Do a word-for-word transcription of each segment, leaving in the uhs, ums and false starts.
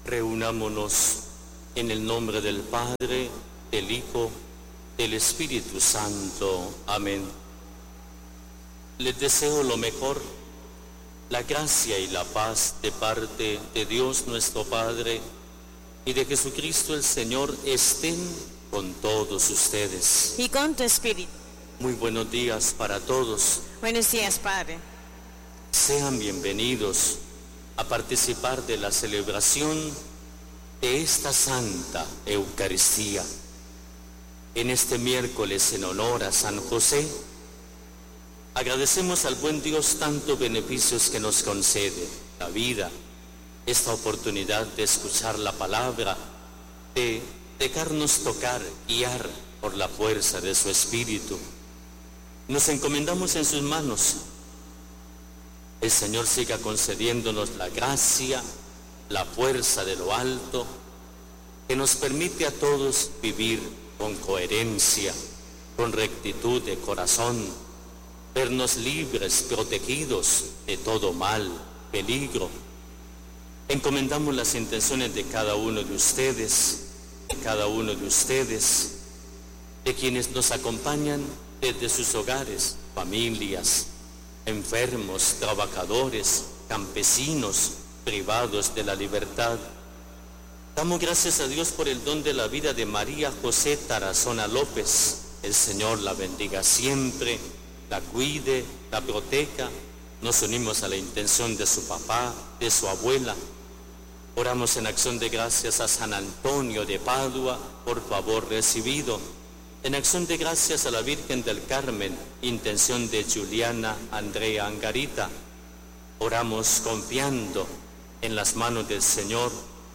Reunámonos en el nombre del Padre, del Hijo, del Espíritu Santo. Amén. Les deseo lo mejor, la gracia y la paz de parte de Dios nuestro Padre y de Jesucristo el Señor estén con todos ustedes. Y con tu espíritu. Muy buenos días para todos. Buenos días, Padre. Sean bienvenidos a participar de la celebración de esta Santa Eucaristía. En este miércoles en honor a San José, agradecemos al buen Dios tantos beneficios que nos concede, la vida, esta oportunidad de escuchar la palabra, de dejarnos tocar, guiar por la fuerza de su Espíritu. Nos encomendamos en sus manos. El Señor siga concediéndonos la gracia, la fuerza de lo alto, que nos permite a todos vivir con coherencia, con rectitud de corazón, vernos libres, protegidos de todo mal, peligro. Encomendamos las intenciones de cada uno de ustedes, de cada uno de ustedes, de quienes nos acompañan desde sus hogares, familias, enfermos, trabajadores, campesinos, privados de la libertad. Damos gracias a Dios por el don de la vida de María José Tarazona López. El Señor la bendiga siempre, la cuide, la proteja. Nos unimos a la intención de su papá, de su abuela. Oramos en acción de gracias a San Antonio de Padua, por favor recibido. En acción de gracias a la Virgen del Carmen, intención de Juliana Andrea Angarita. Oramos confiando en las manos del Señor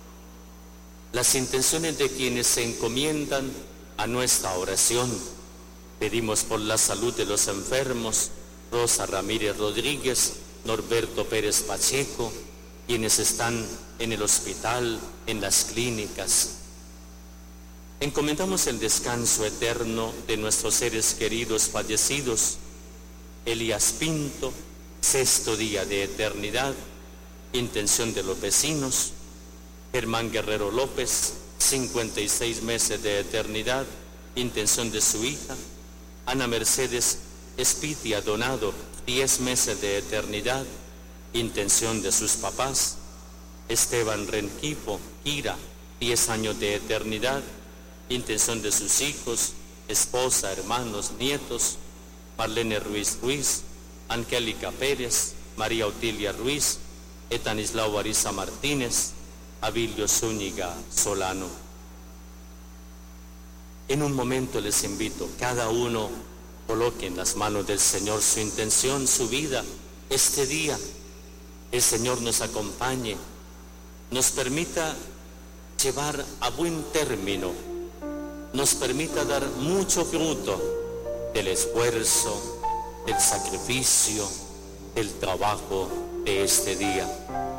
las intenciones de quienes se encomiendan a nuestra oración. Pedimos por la salud de los enfermos, Rosa Ramírez Rodríguez, Norberto Pérez Pacheco, quienes están en el hospital, en las clínicas. Encomendamos el descanso eterno de nuestros seres queridos fallecidos. Elías Pinto, sexto día de eternidad, intención de los vecinos. Germán Guerrero López, cincuenta y seis meses de eternidad, intención de su hija. Ana Mercedes Espitia Donado, diez meses de eternidad, intención de sus papás. Esteban Renquipo Kira, diez años de eternidad, intención de sus hijos, esposa, hermanos, nietos. Marlene Ruiz Ruiz, Angélica Pérez, María Otilia Ruiz, Etanislao Ariza Martínez, Abilio Zúñiga Solano. En un momento les invito, cada uno coloque en las manos del Señor su intención, su vida, este día. El Señor nos acompañe, nos permita llevar a buen término, nos permita dar mucho fruto del esfuerzo, del sacrificio, del trabajo de este día.